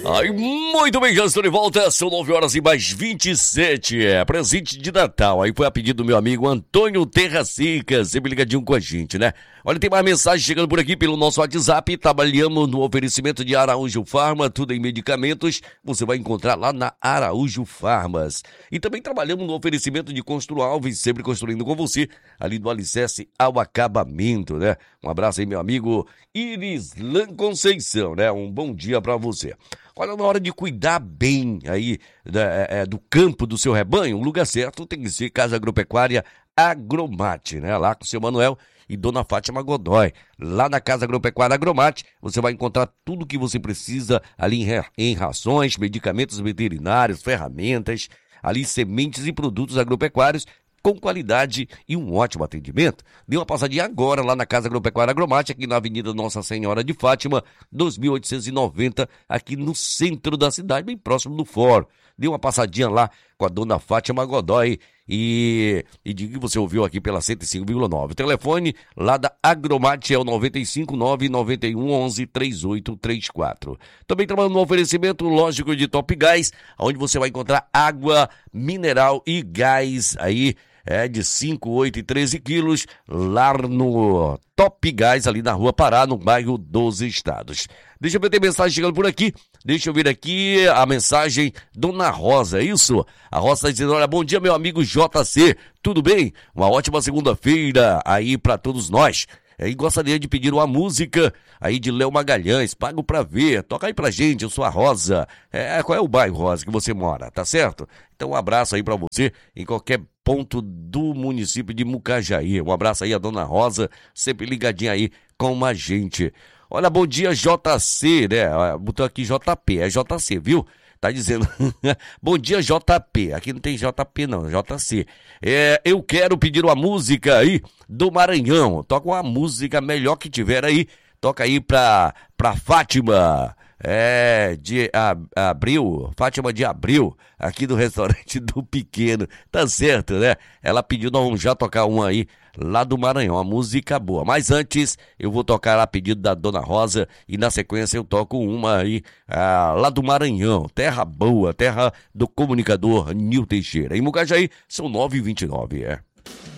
Ai, muito bem, já estou de volta, são 9 horas e mais 27, presente de Natal, aí foi a pedido do meu amigo Antônio Terracica, sempre ligadinho com a gente, né? Olha, tem mais mensagem chegando por aqui pelo nosso WhatsApp, trabalhamos no oferecimento de Araújo Farma, tudo em medicamentos, você vai encontrar lá na Araújo Farmas. E também trabalhamos no oferecimento de Constru Alves, sempre construindo com você, ali do alicerce ao acabamento, né? Um abraço aí, meu amigo Irislan Conceição, né? Um bom dia pra você. Olha, na hora de cuidar bem aí do campo do seu rebanho, o lugar certo tem que ser Casa Agropecuária Agromate, né? Lá com o seu Manuel e Dona Fátima Godoy. Lá na Casa Agropecuária Agromate, você vai encontrar tudo o que você precisa ali em rações, medicamentos veterinários, ferramentas, ali sementes e produtos agropecuários com qualidade e um ótimo atendimento. Dê uma passadinha agora lá na Casa Agropecuária Agromate, aqui na Avenida Nossa Senhora de Fátima, 2890, aqui no centro da cidade, bem próximo do Fórum. Dê uma passadinha lá com a Dona Fátima Godoy e diga que você ouviu aqui pela 105,9. O telefone lá da Agromate é o 95991113834. Também trabalhando no oferecimento lógico de Top Gás, onde você vai encontrar água mineral e gás aí, de 5, 8 e 13 quilos, lá no Top Gás, ali na Rua Pará, no bairro dos Estados. Deixa eu ver, tem mensagem chegando por aqui. Deixa eu ver aqui a mensagem Dona Rosa, é isso? A Rosa está dizendo, olha, bom dia, meu amigo JC, tudo bem? Uma ótima segunda-feira aí para todos nós. E gostaria de pedir uma música aí de Léo Magalhães, pago pra ver, toca aí pra gente, eu sou a Rosa. Qual é o bairro, Rosa, que você mora, tá certo? Então um abraço aí pra você, em qualquer ponto do município de Mucajaí. Um abraço aí a Dona Rosa, sempre ligadinha aí com a gente. Olha, bom dia JC, né? Botou aqui JP, é JC, viu? Tá dizendo, bom dia JP, aqui não tem JP não, JC. Eu quero pedir uma música aí do Maranhão, toca uma música melhor que tiver aí, toca aí pra Fátima, de Abril, Fátima de Abril, aqui do restaurante do Pequeno, tá certo, né? Ela pediu, nós vamos já tocar uma aí, lá do Maranhão, uma música boa. Mas antes, eu vou tocar a pedido da Dona Rosa e na sequência eu toco uma aí, lá do Maranhão, terra boa, terra do comunicador Nil Teixeira. Em Mucajaí, são 9h29,